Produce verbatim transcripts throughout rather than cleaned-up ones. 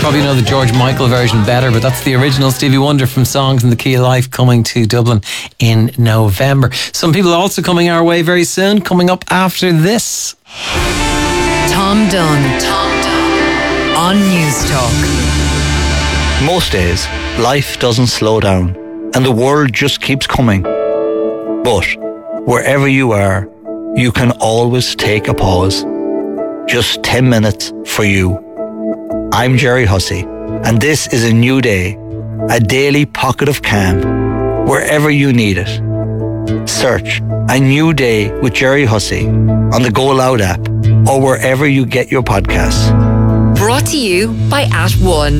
probably know the George Michael version better, but that's the original Stevie Wonder from Songs in the Key of Life, coming to Dublin in November. Some people also coming our way very soon, coming up after this. Tom Dunn. Tom Dunn. On Newstalk. Most days, life doesn't slow down and the world just keeps coming. But wherever you are, you can always take a pause. Just ten minutes for you. I'm Jerry Hussey, and this is a new day, a daily pocket of calm, wherever you need it. Search A New Day with Jerry Hussey on the Go Loud app or wherever you get your podcasts. Brought to you by At One.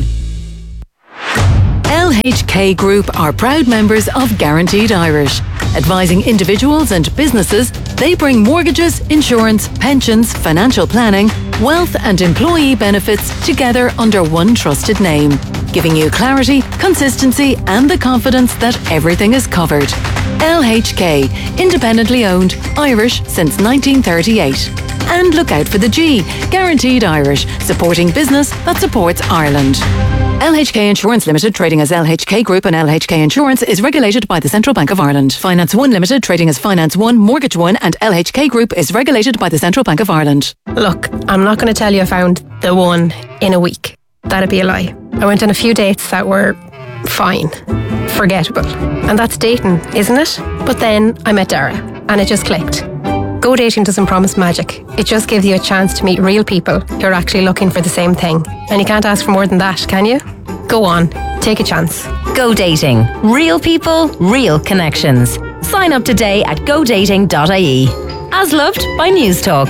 L H K Group are proud members of Guaranteed Irish. Advising individuals and businesses, they bring mortgages, insurance, pensions, financial planning, wealth and employee benefits together under one trusted name, giving you clarity, consistency and the confidence that everything is covered. L H K, independently owned, Irish since nineteen thirty-eight. And look out for the G, Guaranteed Irish, supporting business that supports Ireland. L H K Insurance Limited, trading as L H K Group and L H K Insurance, is regulated by the Central Bank of Ireland. Finance One Limited, trading as Finance One, Mortgage One and L H K Group, is regulated by the Central Bank of Ireland. Look, I'm not going to tell you I found the one in a week. That'd be a lie. I went on a few dates that were fine, forgettable. And that's dating, isn't it? But then I met Dara and it just clicked. Go Dating doesn't promise magic. It just gives you a chance to meet real people who are actually looking for the same thing. And you can't ask for more than that, can you? Go on, take a chance. Go Dating. Real people, real connections. Sign up today at go dating dot I E. As loved by Newstalk.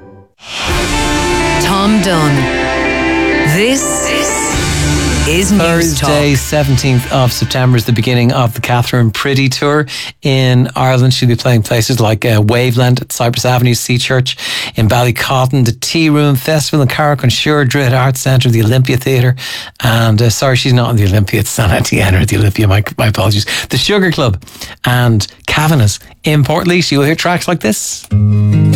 Tom Dunn. This is Thursday, Newstalk. seventeenth of September is the beginning of the Catherine Pretty Tour in Ireland. She'll be playing places like uh, Waveland at Cypress Avenue, Sea Church in Ballycotton, the Tea Room Festival in Carrick-on-Suir, Druid Arts Centre, the Olympia Theatre, and uh, sorry, she's not in the Olympia, it's San Etienne or the Olympia, my, my apologies, the Sugar Club and Kavanagh's in Portlaoise. You'll hear tracks like this.